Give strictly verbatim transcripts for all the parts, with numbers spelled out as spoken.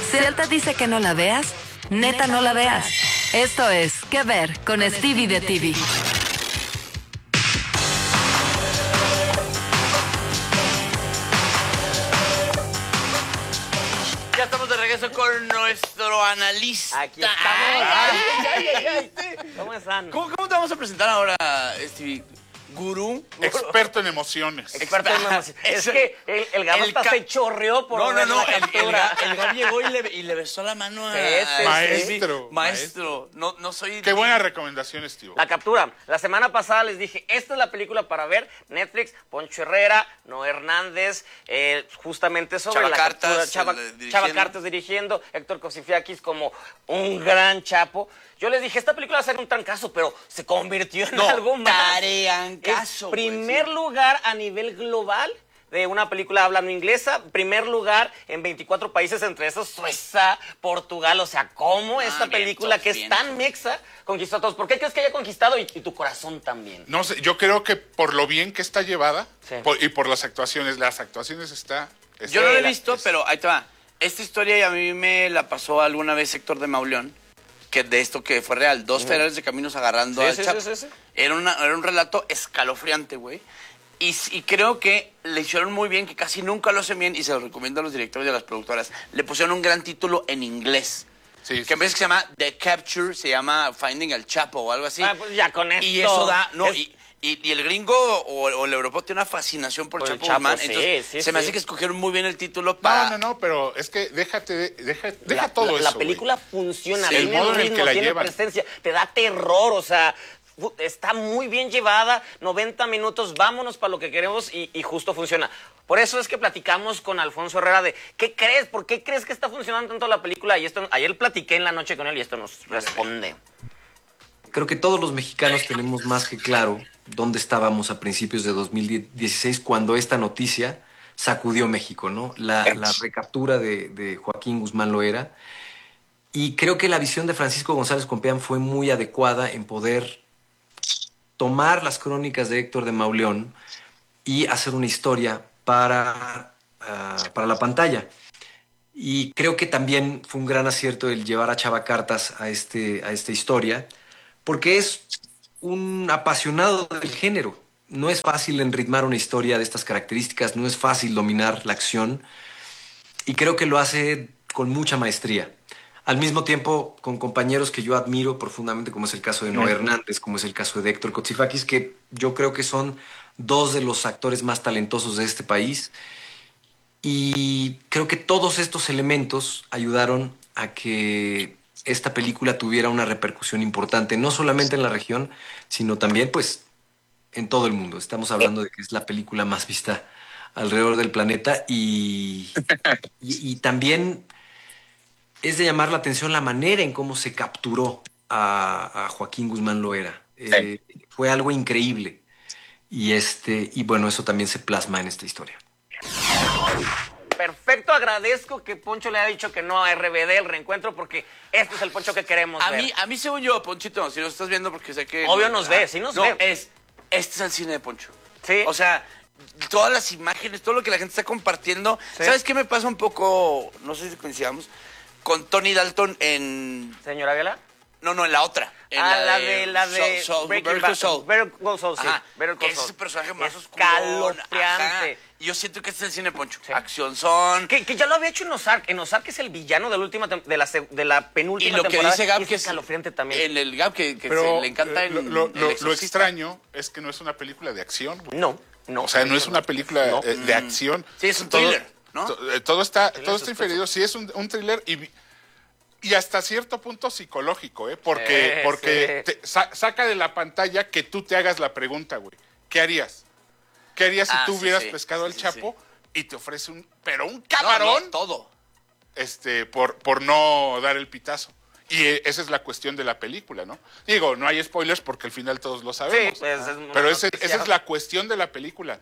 Si él te dice que no la veas, neta no la veas. Esto es ¿Qué ver? Con Stevie de T V. Ya estamos de regreso con nuestro analista. Aquí estamos. Ay, ay, ay, ay, ay. ¿Cómo están? ¿Cómo, ¿Cómo te vamos a presentar ahora, Stevie? Gurú. Experto en emociones. Experto en emociones. Es Eso- que el, el Gabo el hasta ca- se chorreó por No, no, ver no. la El, el, captura. Gab- el Gab llegó y le, y le besó la mano a, Sí, sí, a sí. Maestro, Maestro. No, no soy. Qué buena recomendación, Steve. La captura. La semana pasada les dije, esta es la película para ver. Netflix, Poncho Herrera, Noé Hernández, eh, justamente sobre Chava la Cartas, captura. Chava, el, eh, dirigiendo. Chava Cartas dirigiendo, Héctor Cosifiakis como un gran chapo. Yo les dije, esta película va a ser un trancazo, pero se convirtió en No, algo más. tareancazo, Es güey, primer sí. lugar a nivel global de una película hablando inglesa, primer lugar en veinticuatro países, entre esos Suecia, Portugal. O sea, ¿cómo esta vientos, película que es vientos. tan mexa conquistó a todos? ¿Por qué crees que haya conquistado y, y tu corazón también? No sé, yo creo que por lo bien que está llevada Sí. por- y por las actuaciones, las actuaciones está... está- Yo no lo he la- visto, pero ahí te va. Esta historia a mí me la pasó alguna vez Héctor de Mauleón, que de esto que fue real. Dos federales de caminos agarrando Sí, al sí, Chapo. sí, sí, sí. Era, una- era un relato escalofriante, güey. Y, s- y creo que le hicieron muy bien, que casi nunca lo hacen bien, y se lo recomiendo a los directores y a las productoras. Le pusieron un gran título en inglés. Sí, que sí, en vez que se llama The Capture, se llama Finding el Chapo o algo así. Ah, pues ya con esto. Y eso da, no, es- y, y- y el gringo o, o el europeo tiene una fascinación por, Por el Chapo, Chapo, Guzmán. sí, Entonces, sí, se me sí. hace que escogieron muy bien el título para... No, no, no, pero es que déjate, de- deja, deja la, todo la- eso, la película güey. funciona, Sí, el tiene modo en el ritmo, que la tiene llevan. presencia, te da terror, o sea, fu- está muy bien llevada, noventa minutos, vámonos para lo que queremos y, y justo funciona. Por eso es que platicamos con Alfonso Herrera de, ¿qué crees? ¿Por qué crees que está funcionando tanto la película? Y esto, ayer platiqué en la noche con él y esto nos responde. Creo que todos los mexicanos tenemos más que claro dónde estábamos a principios de dos mil dieciséis cuando esta noticia sacudió México, ¿no? La, la recaptura de, de Joaquín Guzmán Loera. Y creo que la visión de Francisco González Compeán fue muy adecuada en poder tomar las crónicas de Héctor de Mauleón y hacer una historia para, ah, para la pantalla. Y creo que también fue un gran acierto el llevar a Chava Cartas a, este, a esta historia, porque es un apasionado del género. No es fácil enritmar una historia de estas características, no es fácil dominar la acción, y creo que lo hace con mucha maestría. Al mismo tiempo, con compañeros que yo admiro profundamente, como es el caso de Noé Hernández, como es el caso de Héctor Kotsifakis, que yo creo que son dos de los actores más talentosos de este país. Y creo que todos estos elementos ayudaron a que esta película tuviera una repercusión importante, no solamente en la región, sino también, pues, en todo el mundo. Estamos hablando de que es la película más vista alrededor del planeta y, y, y también es de llamar la atención la manera en cómo se capturó a, a Joaquín Guzmán Loera. Eh, fue algo increíble. Y, este, y bueno, eso también se plasma en esta historia. Perfecto, agradezco que Poncho le haya dicho que no a R B D, el reencuentro, porque este es el Poncho que queremos A ver. mí, a mí según yo, Ponchito, si lo estás viendo porque sé que... Obvio nos ve, sí nos no, ve. es, este es el cine de Poncho. Sí. O sea, todas las imágenes, todo lo que la gente está compartiendo. Sí. ¿Sabes qué me pasa un poco, no sé si coincidamos, con Tony Dalton en... Señora Aguilar. No, no, en la otra. En Ah, la de, la de Soul- Soul- Breaking Better Bad. Call Saul. Better Call Saul, sí. Ajá, Better Call que es Saul. el personaje más oscuro. Escalofriante. Y yo siento que este es el cine Poncho. Sí. Acción son... Que, que ya lo había hecho en Ozark. En Ozark es el villano de la última tem- de la, se- de la Y penúltima lo que temporada. dice Gab, y es que es escalofriante también. En el Gab que, que Pero se le encanta eh, en lo, lo- El lo- lo Exorcista. extraño es que no es una película de acción, güey. No, no. O sea, no es una película No. eh, de acción. Sí, es un Todo- thriller, ¿no? to- eh, Todo está, todo está suspenso. inferido. Sí, es un, un thriller y, y hasta cierto punto psicológico, ¿eh? Porque, Sí, porque sí. te sa- saca de la pantalla que tú te hagas la pregunta, güey. ¿Qué harías? ¿Qué harías si Ah, tú sí, hubieras sí. pescado Sí, al sí, Chapo y te ofrece un, pero un No, camarón, no, todo. este, por, por no dar el pitazo? Y eh, esa es la cuestión de la película, ¿no? Digo, no hay spoilers porque al final todos lo sabemos. pues, es una pero ese- noticia. esa es la cuestión de la película.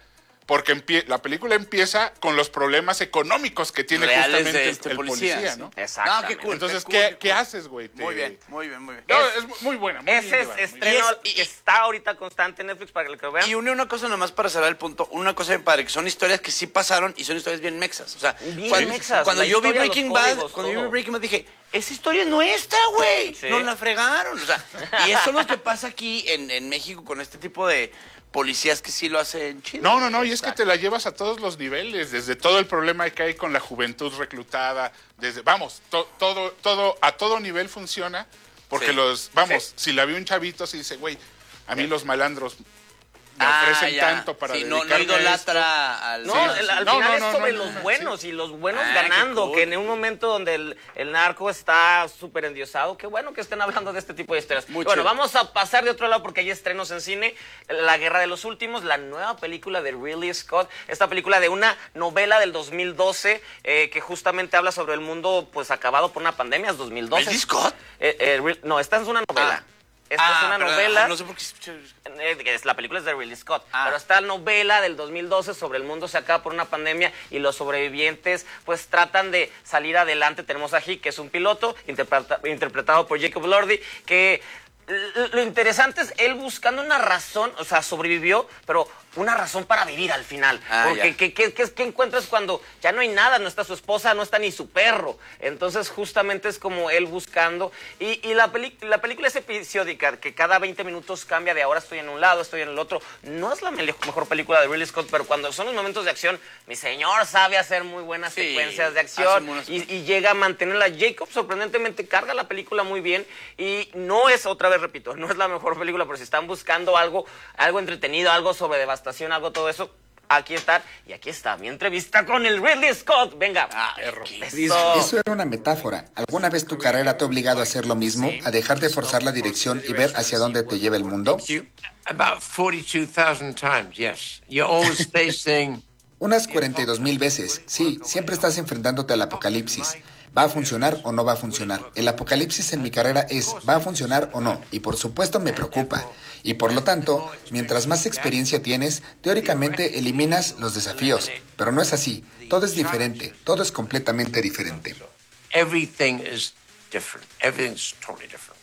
porque empie- la película empieza con los problemas económicos que tiene Reales justamente de el, este el policía, policía, sí. ¿no? Exactamente. No, qué cool. Entonces, qué ¿qué, cool, qué qué cool. haces, güey? Te- Muy bien, muy bien, muy bien. No, Es- es, muy buena. Muy bien Ese es llevada, muy bien. estreno Y es- que está ahorita constante en Netflix para que lo vean. Y une una cosa nomás para cerrar el punto, una cosa bien padre, que son historias que sí pasaron y son historias bien mexas. O sea, Bien cuando, mexas, cuando la yo vi historia, los Breaking Bad, códigos, cuando yo vi todo. Breaking Bad dije, esa historia es nuestra, güey. Sí. Nos la fregaron. O sea, y eso es lo que pasa aquí en, en México con este tipo de policías que sí lo hacen chido. No, no, no, y es que Exacto. te la llevas a todos los niveles, desde todo el problema que hay con la juventud reclutada, desde, vamos, to- todo, todo, a todo nivel funciona, porque Sí. los, vamos, Sí. si la ve un chavito, se dice, güey, a mí los malandros me Ah, ofrecen ya. tanto para Sí, no, no dedicarme a esto. idolatra al... No, Sí, el- sí. al No, final no, es no, sobre no, los no, buenos y los buenos Ah, ganando, qué cool. que en un momento donde el, el narco está súper endiosado, qué bueno que estén hablando de este tipo de historias. Muy Bueno, chido. vamos a pasar de otro lado porque hay estrenos en cine. La Guerra de los Últimos, la nueva película de Ridley Scott, esta película de una novela del dos mil doce eh, que justamente habla sobre el mundo pues acabado por una pandemia, es dos mil doce. ¿Ridley Scott? Eh, eh, Ri- no, esta es una novela. Ah. Esta Ah, es una perdón, novela. ah, no sé por qué... Eh, es- La película es de Ridley Scott, Ah. pero está la novela del dos mil doce sobre el mundo se acaba por una pandemia y los sobrevivientes pues tratan de salir adelante. Tenemos a Hick, que es un piloto, interpreta- interpretado por Jacob Elordi, que l- lo interesante es él buscando una razón, o sea, sobrevivió, pero una razón para vivir al final. Ah, Porque ya. ¿qué, qué, qué- qué encuentras cuando ya no hay nada? No está su esposa, no está ni su perro. Entonces, justamente es como él buscando. Y, y la, peli- la película es episódica, que cada veinte minutos cambia de ahora estoy en un lado, estoy en el otro. No es la me- mejor película de Ridley Scott, pero cuando son los momentos de acción, mi señor sabe hacer muy buenas Sí, secuencias de hace acción buenas y, y llega a mantenerla. Jacob sorprendentemente carga la película muy bien y no es, otra vez repito, no es la mejor película, pero si están buscando algo, algo entretenido, algo sobre devastación, algo todo eso, aquí está. Y aquí está mi entrevista con el Ridley Scott. Venga. Ah, Eso. Eso era una metáfora. ¿Alguna vez tu carrera te ha obligado a hacer lo mismo, a dejar de forzar la dirección y ver hacia dónde te lleva el mundo? About forty-two thousand times, yes. You're always facing. Unas cuarenta y dos mil veces. Sí, siempre estás enfrentándote al apocalipsis. ¿Va a funcionar o no va a funcionar? El apocalipsis en mi carrera es ¿va a funcionar o no? Y por supuesto me preocupa. Y por lo tanto, mientras más experiencia tienes, teóricamente eliminas los desafíos. Pero no es así. Todo es diferente. Todo es completamente diferente. Everything is different. Everything's totally different.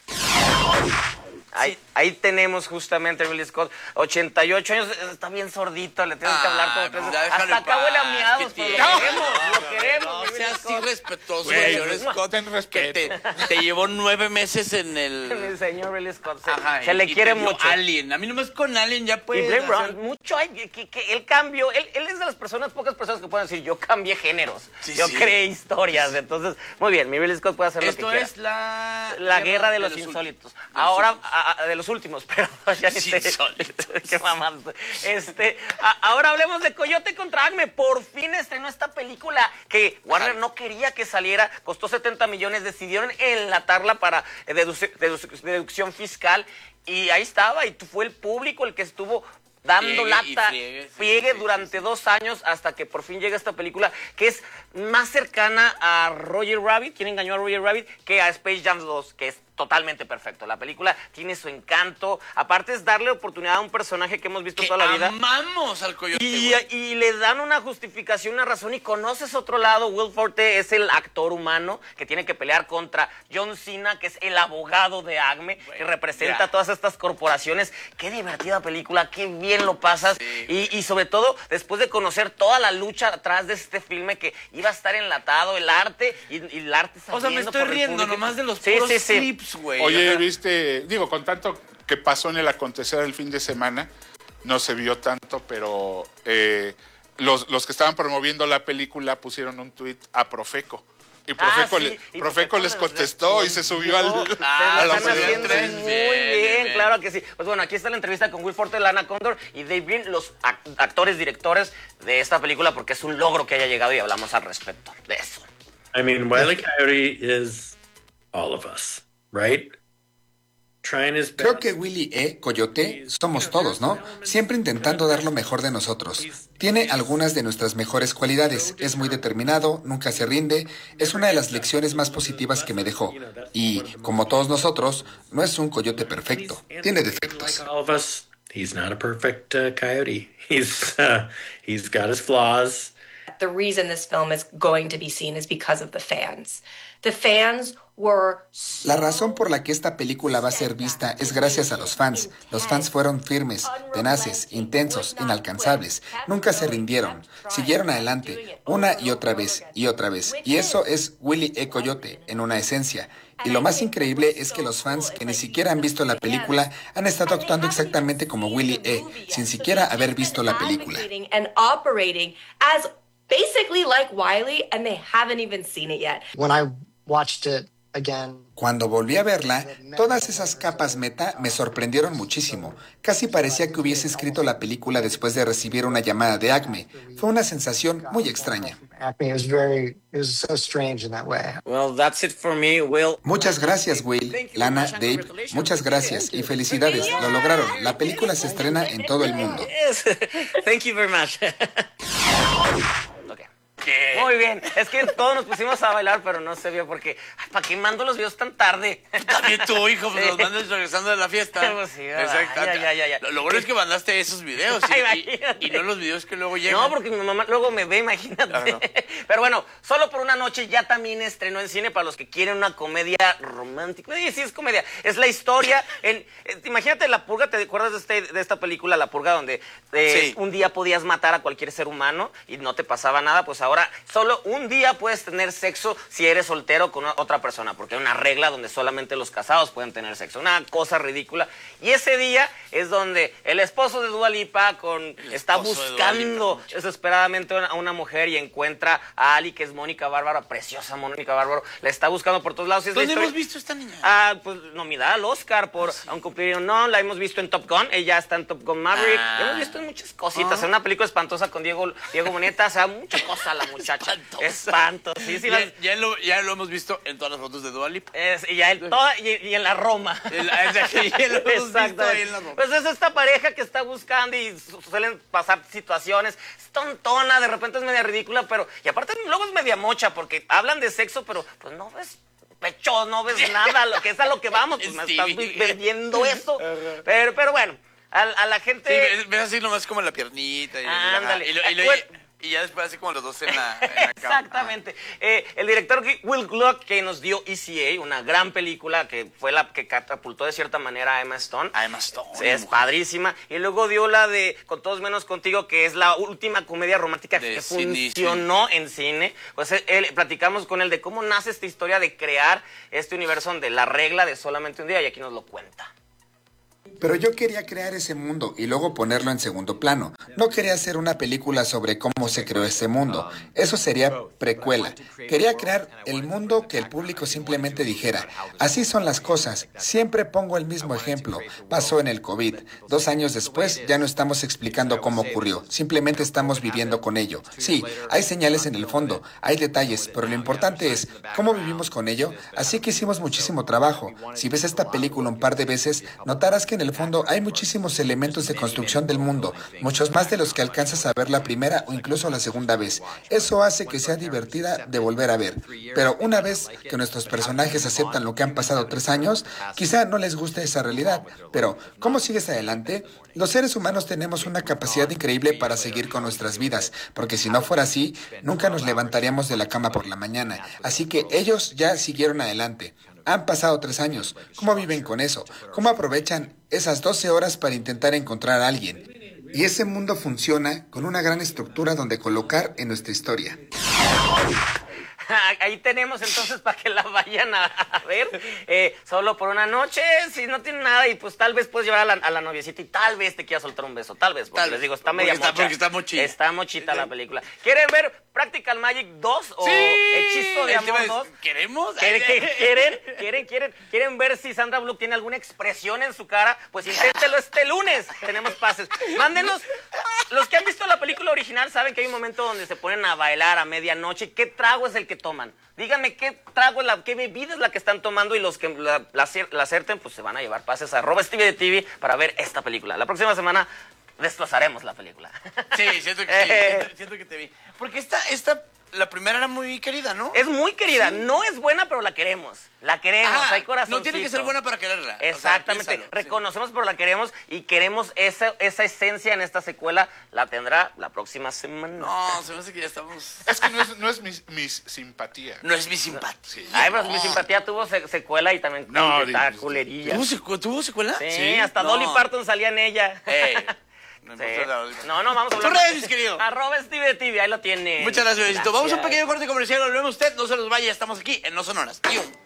Ahí, ahí tenemos justamente a Ridley Scott, ochenta y ocho años, está bien sordito, le tienes que hablar como Ah, tres no, veces. déjalo Hasta en acá huele a paz, miados, ¿qué pero tiene? lo queremos, lo queremos. No mi Ridley seas Scott. irrespetuoso, Güey, señor ten Scott. Que respeto. te, te llevó nueve meses en Mi el... señor Ridley Scott, se, Ajá, se y- le y quiere te dio mucho. Alien. A mí nomás con Alien ya Y puedes Blade hacer- Runner, mucho hay, que, que él cambió, él, él es de las personas, pocas personas que pueden decir, yo cambié géneros, Sí, yo sí. creé historias, entonces, muy bien, mi Ridley Scott puede hacer lo Esto que quiera. es la... La guerra de los insólitos. Ahora, a- a- de los últimos, pero ya ni sé. Insólitos. Qué mamada. Este, a- ahora hablemos de Coyote contra Acme. Por fin estrenó esta película que Warner no quería que saliera. Costó setenta millones. Decidieron enlatarla para eh, deduci- deduc- deducción fiscal. Y ahí estaba. Y fue el público el que estuvo dando Friegue y lata, friegue, sí, friegue sí, sí, durante dos años hasta que por fin llega esta película que es más cercana a Roger Rabbit, quien engañó a Roger Rabbit, que a Space Jam dos, que es totalmente perfecto. La película tiene su encanto. Aparte es darle oportunidad a un personaje que hemos visto Que toda la vida. amamos al Coyote, Y, güey. y le dan una justificación, una razón, y conoces otro lado. Will Forte es el actor humano que tiene que pelear contra John Cena, que es el abogado de Acme, que representa ya. a todas estas corporaciones. Qué divertida película, qué bien lo pasas. Sí. Y, y sobre todo, después de conocer toda la lucha atrás de este filme, que iba a estar enlatado, el arte, y, y el arte O sea, me saliendo estoy por el riendo público. nomás de los Sí, puros sí, sí. clips, güey. Oye, O sea, viste, digo, con tanto que pasó en el acontecer el fin de semana, no se vio tanto, pero eh, los, los que estaban promoviendo la película pusieron un tuit a Profeco. Y Profeco, Ah, sí, le- y Profeco Profeco les les contestó y se subió al, respondió. Ah, a Se la lo están pared. haciendo Bien, muy bien, bien, bien. claro que sí. Pues bueno, aquí está la entrevista con Will Forte, Lana Condor y Dave Green, los ac- actores, directores de esta película, porque es un logro que haya llegado y hablamos al respecto de eso. I mean, Wile E. Coyote is all of us, right? Trying his Creo best. que Willy E. Coyote somos todos, ¿no? Siempre intentando dar lo mejor de nosotros. Tiene algunas de nuestras mejores cualidades. Es muy determinado, nunca se rinde. Es una de las lecciones más positivas que me dejó. Y, como todos nosotros, no es un coyote perfecto. Tiene defectos. Like all of us, he's not a perfect uh, coyote. He's uh, he's got his flaws. The reason this film is going to be seen is because of the fans. The fans were so La razón por la que esta película va a ser vista es gracias a los fans. Los fans fueron firmes, tenaces, intensos, inalcanzables. Nunca se rindieron. Siguieron adelante, una y otra vez, y otra vez. Y eso es Wile E. Coyote, en una esencia. Y lo más increíble es que los fans que ni siquiera han visto la película han estado actuando exactamente como Willie E., sin siquiera haber visto la película. and operating as basically like Wiley, and they haven't even seen it yet. When I watched it again, Cuando volví a verla, todas esas capas meta me sorprendieron muchísimo. Casi parecía que hubiese escrito la película después de recibir una llamada de Acme. Fue una sensación muy extraña. Acme was very, it was so strange in that way. Well, that's it for me, Will. Muchas gracias, Will, Lana, Dave. Muchas gracias y felicidades. Lo lograron. La película se estrena en todo el mundo. Yes. Thank you very much. Okay. Muy bien, es que todos nos pusimos a bailar, pero no se vio porque, ay, ¿para qué mando los videos tan tarde? También tú, hijo, pues Sí. los mandas regresando de la fiesta. Pues sí, ¿verdad? Exacto. Ya, ya, ya, ya. Lo, lo bueno es que mandaste esos videos y, Ay, y- imagínate. y no los videos que luego llegan. No, porque mi mamá luego me ve, imagínate. Claro, no. Pero bueno, Solo por una noche ya también estrenó en cine para los que quieren una comedia romántica. Sí, sí, es comedia. Es la historia. En, eh, imagínate La Purga, ¿te acuerdas de, este, de esta película, La Purga, donde eh, Sí. un día podías matar a cualquier ser humano y no te pasaba nada? Pues ahora solo un día puedes tener sexo si eres soltero con otra persona, porque hay una regla donde solamente los casados pueden tener sexo. Una cosa ridícula. Y ese día es donde el esposo de Dua Lipa con, está esposo de Dua buscando Lipa, desesperadamente a una mujer y encuentra a Ali, que es Mónica Bárbaro, preciosa Mónica Bárbaro, la está buscando por todos lados. Y es la ¿Dónde historia- hemos visto a esta niña? Ah, pues nominada al Oscar por Aún cumplir o no, la hemos visto en Top Gun, ella está en Top Gun Maverick, Ah. la hemos visto en muchas cositas, en una película espantosa con Diego, Diego Boneta, o sea, mucha cosa la muchacha. Espantosa. Espanto, sí, sí. ya, las- ya lo, ya lo hemos visto en todas las fotos de Dua Lipa. es- y, ya en toda- y, y en la Roma. El- ya lo hemos visto ahí Exactamente. en la Roma. Pues es esta pareja que está buscando y su- suelen pasar situaciones. Es tontona, de repente es media ridícula, pero... Y aparte luego es media mocha porque hablan de sexo, pero pues no ves pechos, no ves nada, lo que es a lo que vamos, pues me estás Stevie. vendiendo eso. Pero, pero bueno, a, a la gente... Sí, ves, ves así nomás como la piernita. Y, Ándale. y, lo- y lo- Acuer- y ya después así como los dos en la, en la cama. Exactamente. Eh, el director Will Gluck, que nos dio E C A, una gran película que fue la que catapultó de cierta manera a Emma Stone. A Emma Stone, Sí, es mujer. padrísima. Y luego dio la de Con Todos Menos Contigo, que es la última comedia romántica De que cine, funcionó en cine. Pues él, él- platicamos con él de cómo nace esta historia de crear este universo donde la regla de solamente un día, y aquí nos lo cuenta. Pero yo quería crear ese mundo y luego ponerlo en segundo plano. No quería hacer una película sobre cómo se creó ese mundo. Eso sería precuela. Quería crear el mundo que el público simplemente dijera, así son las cosas. Siempre pongo el mismo ejemplo. Pasó en el COVID. Dos años después ya no estamos explicando cómo ocurrió. Simplemente estamos viviendo con ello. Sí, hay señales en el fondo, hay detalles, pero lo importante es cómo vivimos con ello. Así que hicimos muchísimo trabajo. Si ves esta película un par de veces, notarás que en el fondo hay muchísimos elementos de construcción del mundo, muchos más de los que alcanzas a ver la primera o incluso la segunda vez. Eso hace que sea divertida de volver a ver. Pero una vez que nuestros personajes aceptan lo que han pasado tres años, quizá no les guste esa realidad. Pero, ¿cómo sigues adelante? Los seres humanos tenemos una capacidad increíble para seguir con nuestras vidas, porque si no fuera así, nunca nos levantaríamos de la cama por la mañana. Así que ellos ya siguieron adelante. Han pasado tres años. ¿Cómo viven con eso? ¿Cómo aprovechan esas doce horas para intentar encontrar a alguien? Y ese mundo funciona con una gran estructura donde colocar en nuestra historia. Ahí tenemos entonces para que la vayan a, a ver, eh, Solo por una noche, si no tiene nada, y pues tal vez puedes llevar a la, a la noviecita y tal vez te quiera soltar un beso, tal vez, porque Tal les vez, digo, está porque media está- mocha. porque está mochita. Está mochita la película. ¿Quieren ver Practical Magic dos o Sí. Hechizo de El tema Amor es, dos? ¿queremos? ¿Quieren, quieren, quieren, quieren, quieren, quieren ver si Sandra Bullock tiene alguna expresión en su cara? Pues inténtelo este lunes. Tenemos pases. Mándenos. Los que han visto la película original saben que hay un momento donde se ponen a bailar a medianoche. ¿Qué trago es el que toman? Díganme qué trago es la, qué bebida es la que están tomando, y los que la, la, acier- la acerten, pues se van a llevar pases a arroba Stevie de T V para ver esta película. La próxima semana destrozaremos la película. Sí, siento que sí, siento, siento que te vi. Porque esta, esta, la primera era muy querida, ¿no? Es muy querida, Sí. no es buena, pero la queremos. La queremos, Ah, hay corazón. no tiene que ser buena para quererla. O sea, Exactamente. piénsalo, sí. Reconocemos, pero la queremos y queremos esa, esa esencia en esta secuela. La tendrá la próxima semana. No, se me hace que ya estamos... Es que no es, no es mi, mi simpatía. No es mi simpatía. Sí. Ay, pero No. mi simpatía tuvo se- secuela y también No, está di- culerilla. ¿Tuvo, secu- ¿Tuvo secuela? Sí, Sí. hasta No. Dolly Parton salía en ella. Ey, no, Sí. importa la- No, no, vamos a Tus hablar. redes, mis querido. Arroba Steve de T V, ahí lo tiene. Muchas gracias, Besito. Vamos a un Gracias. pequeño corte comercial. Nos vemos usted. No se nos vaya. Estamos aquí en No Sonoras. Adiós.